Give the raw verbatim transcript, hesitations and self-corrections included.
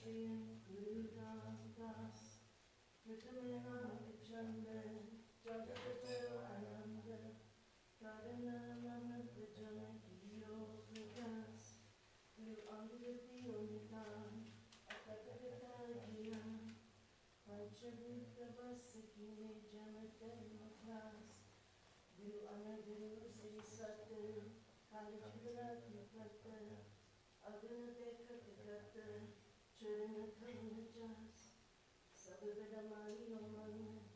Shri Guru Ramdas Vitamina Vichanda Jagatayo Ananda Karana Mana Vijana Kiyo Vikas Guru Angavati Unitan Akatagata Gyan Panchabhuta Vasakine Jamatama Klas Guru Anaguru Sri Satu Kalachudra Kipata Agunate Katigata Churna Kamajas Sabhavadamani Om